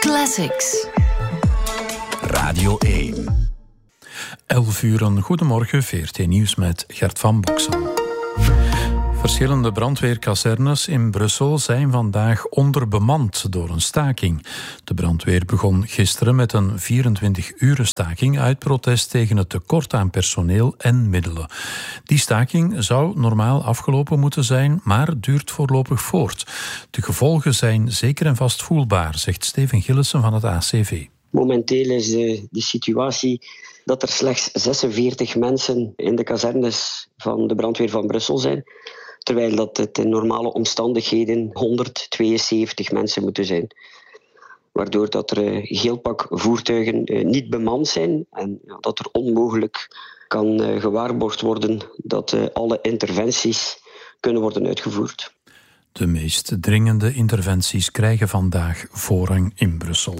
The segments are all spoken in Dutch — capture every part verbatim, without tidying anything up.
Classics. Radio één. elf uur, een goedemorgen, V R T Nieuws met Gert van Boksel. Verschillende brandweerkazernes in Brussel zijn vandaag onderbemand door een staking. De brandweer begon gisteren met een vierentwintig-uren staking uit protest tegen het tekort aan personeel en middelen. Die staking zou normaal afgelopen moeten zijn, maar duurt voorlopig voort. De gevolgen zijn zeker en vast voelbaar, zegt Steven Gillissen van het A C V. Momenteel is de, de situatie dat er slechts zesenveertig mensen in de kazernes van de brandweer van Brussel zijn, terwijl dat het in normale omstandigheden honderdtweeënzeventig mensen moeten zijn. Waardoor dat er een heel pak voertuigen niet bemand zijn en dat er onmogelijk kan gewaarborgd worden dat alle interventies kunnen worden uitgevoerd. De meest dringende interventies krijgen vandaag voorrang in Brussel.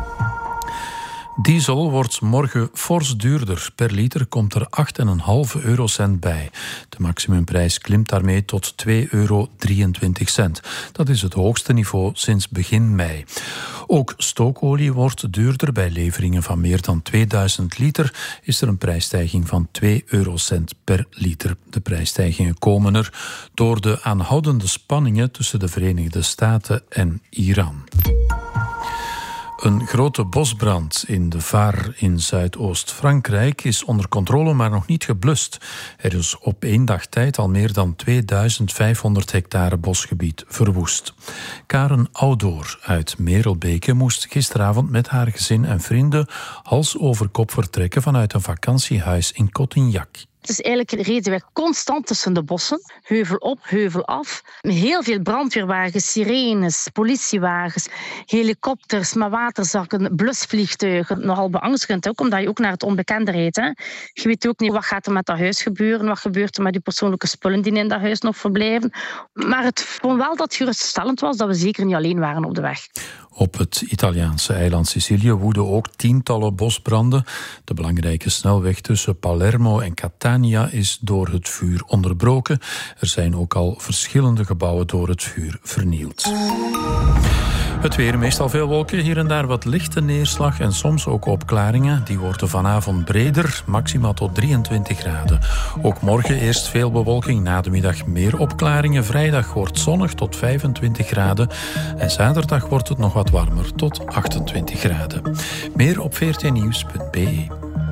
Diesel wordt morgen fors duurder. Per liter komt er acht komma vijf eurocent bij. De maximumprijs klimt daarmee tot twee euro drieëntwintig cent. Dat is het hoogste niveau sinds begin mei. Ook stookolie wordt duurder. Bij leveringen van meer dan tweeduizend liter is er een prijsstijging van twee eurocent per liter. De prijsstijgingen komen er door de aanhoudende spanningen tussen de Verenigde Staten en Iran. Een grote bosbrand in de Var in Zuidoost-Frankrijk is onder controle, maar nog niet geblust. Er is op één dag tijd al meer dan tweeduizend vijfhonderd hectare bosgebied verwoest. Karen Oudoor uit Merelbeke moest gisteravond met haar gezin en vrienden hals over kop vertrekken vanuit een vakantiehuis in Cotignac. Het is eigenlijk reden wij constant tussen de bossen, heuvel op, heuvel af. Heel veel brandweerwagens, sirenes, politiewagens, helikopters, met waterzakken, blusvliegtuigen. Nogal beangstigend ook, omdat je ook naar het onbekende rijdt. Hè. Je weet ook niet wat gaat er met dat huis gebeuren, wat gebeurt er met die persoonlijke spullen die in dat huis nog verblijven. Maar het vond wel dat het geruststellend was dat we zeker niet alleen waren op de weg. Op het Italiaanse eiland Sicilië woeden ook tientallen bosbranden. De belangrijke snelweg tussen Palermo en Catania is door het vuur onderbroken. Er zijn ook al verschillende gebouwen door het vuur vernield. Het weer, meestal veel wolken, hier en daar wat lichte neerslag en soms ook opklaringen. Die worden vanavond breder, maximaal tot drieëntwintig graden. Ook morgen eerst veel bewolking, na de middag meer opklaringen. Vrijdag wordt zonnig tot vijfentwintig graden. En zaterdag wordt het nog wat warmer, tot achtentwintig graden. Meer op v r t nieuws punt b e.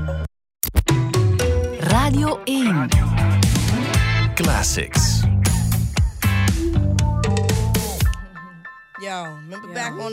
Radio één. Classics. Yo, remember back on